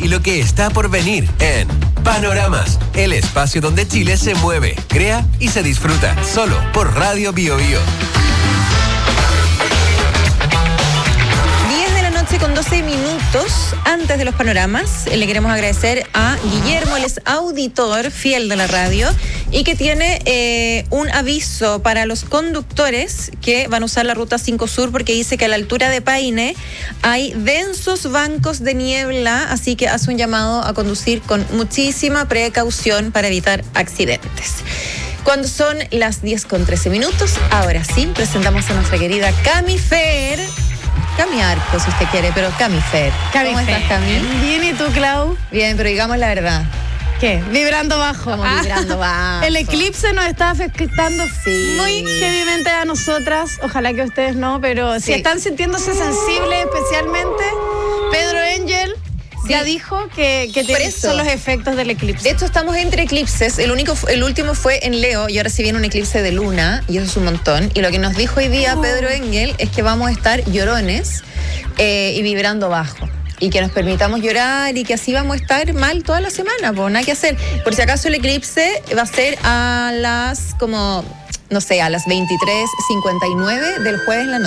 y lo que está por venir en Panoramas, el espacio donde Chile se mueve, crea y se disfruta, solo por Radio Bio Bio. 12 minutos antes de los panoramas, le queremos agradecer a Guillermo, él es auditor fiel de la radio y que tiene un aviso para los conductores que van a usar la ruta 5 Sur, porque dice que a la altura de Paine hay densos bancos de niebla, así que hace un llamado a conducir con muchísima precaución para evitar accidentes. Cuando son las 10:13, ahora sí, presentamos a nuestra querida Cami Fer. Cami Arco, si usted quiere, pero Cami Fer. ¿Cómo estás, Cami? Bien, ¿y tú, Clau? Bien, pero digamos la verdad. ¿Qué? Vibrando bajo. Estamos vibrando bajo. El eclipse nos está afectando muy heavymente a nosotras. Ojalá que ustedes no, pero si están sintiéndose sensibles especialmente, Pedro Engel ya dijo que son los efectos del eclipse. De hecho, estamos entre eclipses. El último fue en Leo y ahora sí viene un eclipse de luna, y eso es un montón. Y lo que nos dijo hoy día Pedro Engel es que vamos a estar llorones y vibrando bajo. Y que nos permitamos llorar y que así vamos a estar mal toda la semana, pues nada que hacer. Por si acaso el eclipse va a ser a las, a las 23:59 del jueves en la noche.